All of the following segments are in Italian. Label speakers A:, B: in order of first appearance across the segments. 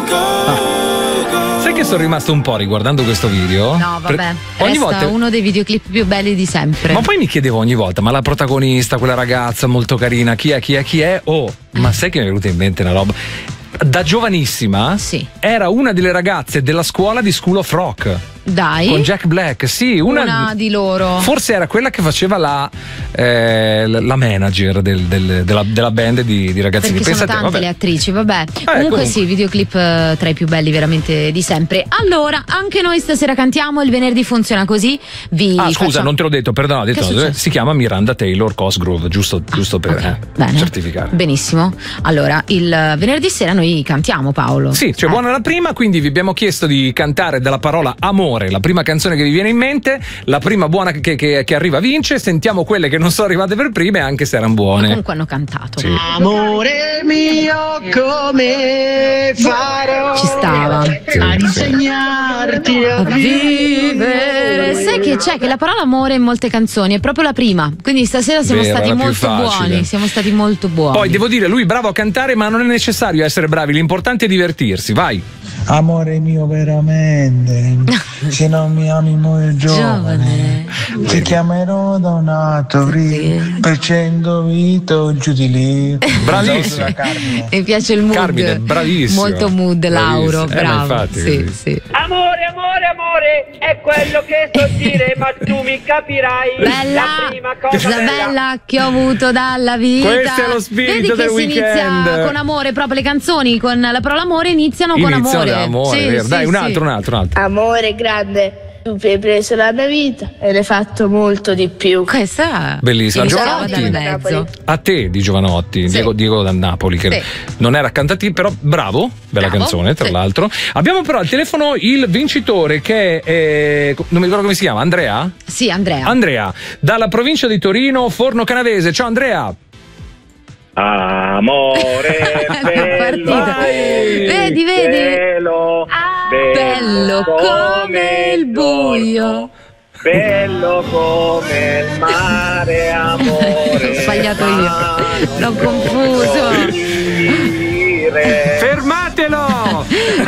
A: Sai che sono rimasto un po' riguardando questo video?
B: No, vabbè,
A: ogni
B: resta
A: volta
B: uno dei videoclip più belli di sempre.
A: Ma poi mi chiedevo ogni volta, ma la protagonista, quella ragazza molto carina, chi è? Oh, ma sai che mi è venuta in mente una roba? Da giovanissima era una delle ragazze della scuola di School of Rock.
B: Dai.
A: Con Jack Black, sì,
B: una di loro.
A: Forse era quella che faceva la manager della band di ragazzini.
B: Perché sono tante le attrici, vabbè. Comunque sì, videoclip tra i più belli veramente di sempre. Allora, anche noi stasera cantiamo, il venerdì funziona così.
A: Scusa, non te l'ho detto, perdono, si chiama Miranda Taylor Cosgrove, giusto per certificare.
B: Benissimo. Allora, il venerdì sera noi cantiamo, Paolo.
A: Sì, cioè buona la prima, quindi vi abbiamo chiesto di cantare dalla parola amore la prima canzone che vi viene in mente, la prima buona che arriva vince. Sentiamo quelle che non sono arrivate per prime, anche se erano buone.
B: Comunque hanno cantato.
A: Sì.
C: Amore mio, come farò?
B: Ci stava.
C: A insegnarti a
B: vivere. Sai che c'è? Che la parola amore in molte canzoni è proprio la prima. Quindi stasera siamo stati molto buoni. Siamo stati molto buoni.
A: Poi devo dire, lui bravo a cantare, ma non è necessario essere bravi, l'importante è divertirsi, vai.
D: Amore mio, veramente, se non mi ami muoio giovane, ti chiamerò da un altro per 100 vite giù di lì.
A: Bravissimo.
B: Mi piace il mood.
A: Carmine, bravissimo.
B: Molto mood, Lauro, bravo.
A: Infatti,
B: sì.
C: Amore, è quello che so dire, ma tu mi capirai.
B: Bella,
C: la prima cosa
B: bella che ho avuto dalla vita.
A: Questo è lo spirito del weekend.
B: Si inizia con amore, proprio le canzoni con la parola amore iniziano con amore.
A: Sì, dai, un altro.
E: Amore grande. Tu mi hai preso la mia vita e l'hai fatto molto di più.
B: Questa è
A: bellissima. Giovanotti, a te di Giovanotti, Diego da Napoli, che non era cantativo, però bravo, bella canzone tra l'altro. Abbiamo però al telefono il vincitore che è, non mi ricordo come si chiama, Andrea?
B: Sì,
A: Andrea, dalla provincia di Torino, Forno Canavese. Ciao Andrea.
C: Amore bello,
B: vedi bello come il buio,
C: bello come il mare, amore.
B: Ho sbagliato io, l'ho confuso.
A: Fermatelo!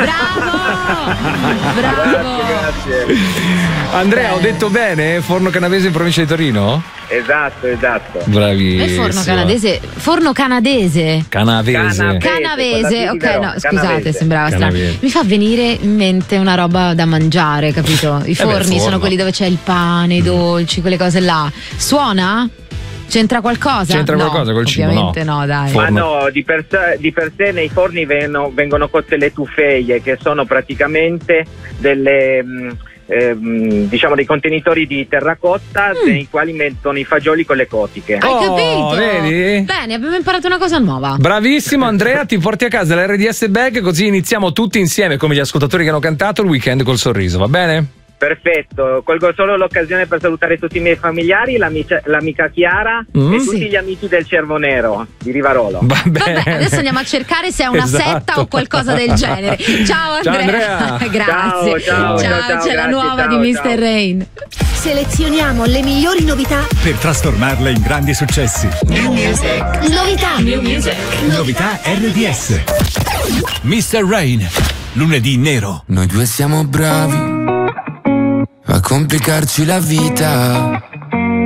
B: Bravo!
C: Grazie.
A: Andrea, ho detto bene? Forno Canavese in provincia di Torino?
C: Esatto.
A: Bravissimo.
B: Forno canadese. Canavese, ok, no, scusate, sembrava strano. Mi fa venire in mente una roba da mangiare, capito? I forni sono quelli dove c'è il pane, i dolci, quelle cose là. Suona? C'entra qualcosa?
A: C'entra qualcosa col cibo?
B: Ovviamente no, dai.
C: Ma no, di per sé nei forni vengono cotte le tufeie, che sono praticamente delle diciamo dei contenitori di terracotta nei quali mettono i fagioli con le cotiche.
B: Hai capito?
A: Vedi?
B: Bene, abbiamo imparato una cosa nuova.
A: Bravissimo Andrea, ti porti a casa la RDS Bag, così iniziamo tutti insieme, come gli ascoltatori che hanno cantato, il weekend col sorriso, va bene?
C: Perfetto, colgo solo l'occasione per salutare tutti i miei familiari, l'amica Chiara e tutti gli amici del Cervo Nero di Rivarolo.
B: Vabbè, adesso andiamo a cercare se è una setta o qualcosa del genere. Ciao Andrea. Grazie. Ciao, c'è la nuova di Mr. Rain.
F: Selezioniamo le migliori novità
G: per trasformarle in grandi successi.
F: New Music.
G: Novità RDS. Mr. Rain, lunedì nero.
H: Noi due siamo bravi a complicarci la vita,